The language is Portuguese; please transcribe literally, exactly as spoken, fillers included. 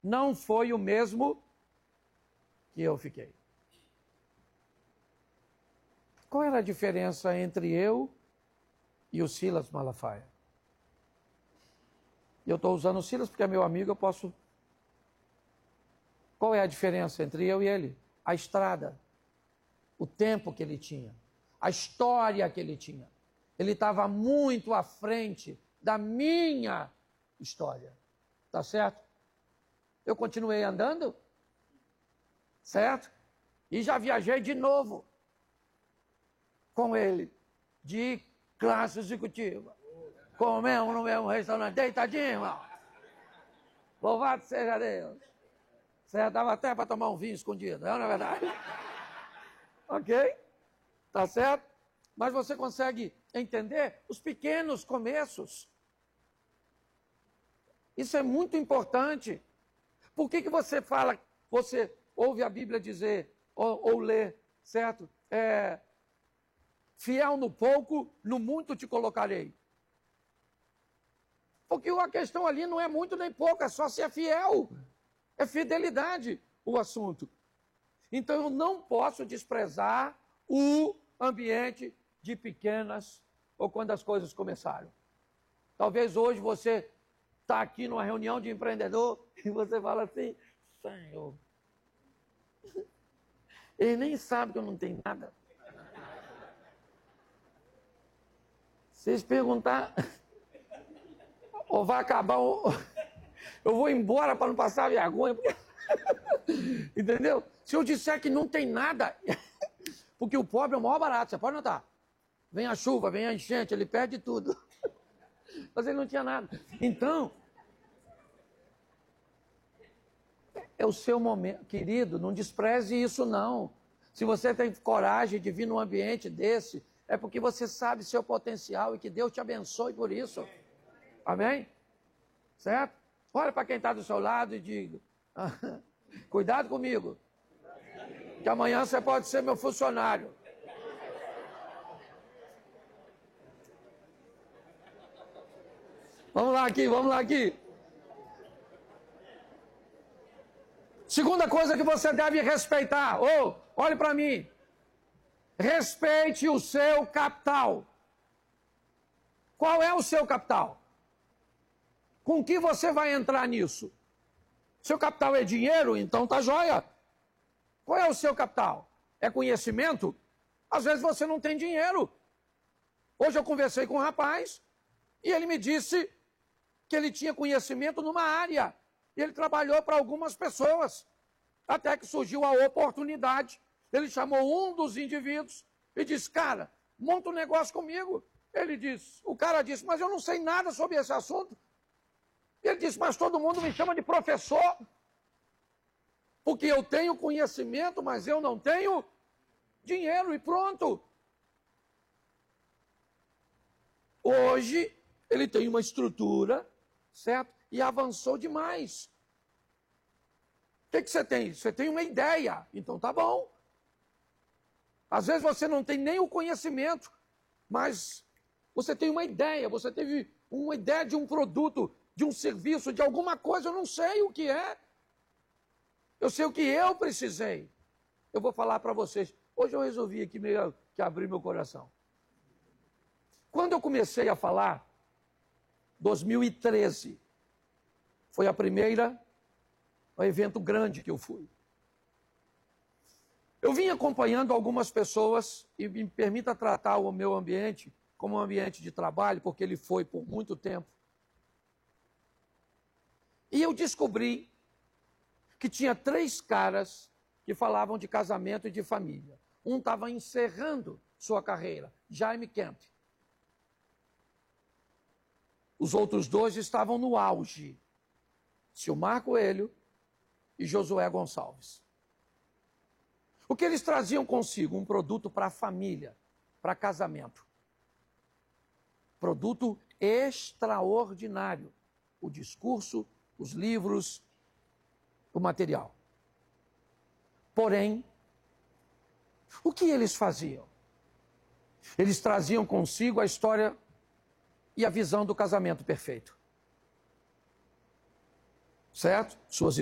não foi o mesmo que eu fiquei. Qual era a diferença entre eu e o Silas Malafaia? Eu estou usando o Silas porque é meu amigo, eu posso... Qual é a diferença entre eu e ele? A estrada, o tempo que ele tinha, a história que ele tinha. Ele estava muito à frente da minha história. Tá certo? Eu continuei andando, certo? E já viajei de novo com ele, de classe executiva. Comemos no mesmo restaurante, deitadinho, irmão. Louvado seja Deus. Certo? Dava até para tomar um vinho escondido, não é verdade? Ok? Tá certo? Mas você consegue entender os pequenos começos. Isso é muito importante. Por que que você fala, você ouve a Bíblia dizer, ou, ou lê, certo? É, fiel no pouco, no muito te colocarei. Porque a questão ali não é muito nem pouco, é só ser fiel. É fidelidade o assunto. Então eu não posso desprezar o ambiente de pequenas ou quando as coisas começaram. Talvez hoje você está aqui numa reunião de empreendedor e você fala assim, Senhor, ele nem sabe que eu não tenho nada. Vocês perguntar, ou vai acabar, ou eu vou embora para não passar vergonha. Entendeu? Se eu disser que não tem nada, porque o pobre é o maior barato, você pode notar. Vem a chuva, vem a enchente, ele perde tudo. Mas ele não tinha nada. Então, é o seu momento. Querido, não despreze isso não. Se você tem coragem de vir num ambiente desse, é porque você sabe seu potencial e que Deus te abençoe por isso. Amém? Certo? Olha para quem está do seu lado e diga, cuidado comigo, que amanhã você pode ser meu funcionário. Vamos lá aqui, vamos lá aqui. Segunda coisa que você deve respeitar. Oh, olhe para mim. Respeite o seu capital. Qual é o seu capital? Com que você vai entrar nisso? Seu capital é dinheiro? Então tá jóia. Qual é o seu capital? É conhecimento? Às vezes você não tem dinheiro. Hoje eu conversei com um rapaz e ele me disse que ele tinha conhecimento numa área. E ele trabalhou para algumas pessoas. Até que surgiu a oportunidade. Ele chamou um dos indivíduos e disse, cara, monta um negócio comigo. Ele disse, o cara disse, mas eu não sei nada sobre esse assunto. Ele disse, mas todo mundo me chama de professor. Porque eu tenho conhecimento, mas eu não tenho dinheiro e pronto. Hoje, ele tem uma estrutura, certo? E avançou demais. O que que você tem? Você tem uma ideia. Então tá bom. Às vezes você não tem nem o conhecimento, mas você tem uma ideia, você teve uma ideia de um produto, de um serviço, de alguma coisa, eu não sei o que é. Eu sei o que eu precisei. Eu vou falar para vocês. Hoje eu resolvi aqui meio que abrir meu coração. Quando eu comecei a falar, dois mil e treze, foi a primeira, um evento grande que eu fui. Eu vim acompanhando algumas pessoas, e me permita tratar o meu ambiente como um ambiente de trabalho, porque ele foi por muito tempo. E eu descobri que tinha três caras que falavam de casamento e de família. Um estava encerrando sua carreira, Jaime Kemp. Os outros dois estavam no auge, Silmar Coelho e Josué Gonçalves. O que eles traziam consigo? Um produto para a família, para casamento. Produto extraordinário. O discurso, os livros, o material. Porém, o que eles faziam? Eles traziam consigo a história e a visão do casamento perfeito. Certo? Suas